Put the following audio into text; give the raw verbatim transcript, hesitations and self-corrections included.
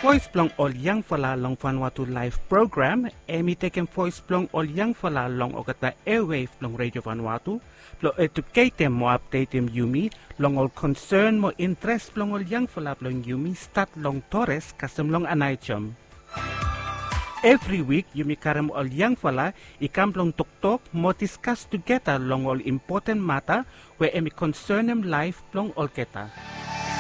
Voice plong ol yang fala long Vanuatu live program, emi taken voice plong ol yang fala long ogata airwave long Radio Vanuatu, lo educate mo update em yumi, long ol concern mo interest plong ol yang fala plong yumi start long Torres kasem long anaychom. Every week, yumi karam ol yang fala, ikam long tok-tok mo discuss together long ol important matter where emi concern em life plong ol keta.